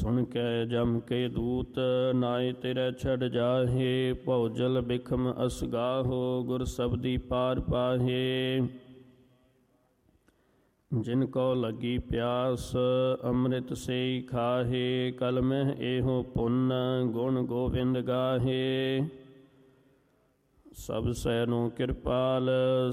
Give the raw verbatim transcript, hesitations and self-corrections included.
ਸੁਣ ਕੈ ਜਮ ਕੇ ਦੂਤ, ਨਾਏ ਤੇਰੇ ਛੜ ਜਾਹੇ। ਭਉਜਲ ਬਿਖਮ ਅਸਗਾਹੋ, ਗੁਰ ਸਬਦੀ ਪਾਰ ਪਾਹੇ। ਜਿਨ ਕੋ ਲੱਗੀ ਪਿਆਸ, ਅੰਮ੍ਰਿਤ ਸੇਈ ਖਾਹੇ। ਕਲ ਮਹਿ ਇਹੋ ਪੁੰਨ, ਗੁਣ ਗੋਬਿੰਦ ਗਾਹੇ। ਸਭ ਸੈ ਨੂੰ ਕਿਰਪਾਲ,